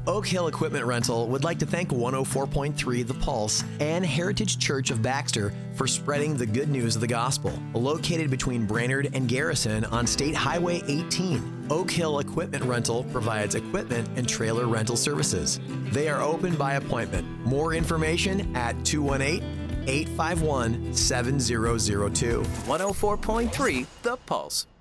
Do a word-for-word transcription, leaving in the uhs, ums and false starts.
Oak Hill Equipment Rental would like to thank one oh four point three The Pulse and Heritage Church of Baxter for spreading the good news of the gospel. Located between Brainerd and Garrison on State Highway eighteen, Oak Hill Equipment Rental provides equipment and trailer rental services. They are open by appointment. More information at two one eight, eight five one, seven zero zero two. one oh four point three The Pulse.